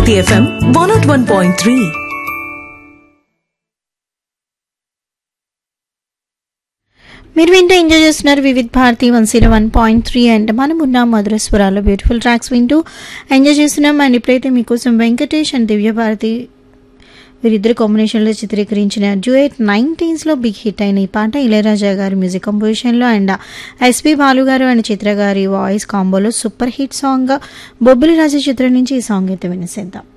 Bharati FM 101.3. మీరు వింటూ enjoy చేస్తున్నారు వివిధ్ భారతి 101.3 అండ్ మనం ఉన్న మధుర స్వరాల్లో బ్యూటిఫుల్ ట్రాక్స్ వింటూ ఎంజాయ్ చేస్తున్నాం. అండ్ ఇప్పుడైతే మీకోసం వెంకటేష్ అండ్ దివ్య భారతి వీరిద్దరు కాంబినేషన్లో చిత్రీకరించిన డ్యూయట్ 90s బిగ్ హిట్ అయిన ఈ పాట ఇళయరాజా గారి మ్యూజిక్ కంపోజిషన్లో అండ్ ఎస్పి బాలు గారు అండ్ చిత్ర గారి voice కాంబోలో super hit song Bobbili రాజా చిత్రం నుంచి ఈ సాంగ్ అయితే వినేసేద్దాం.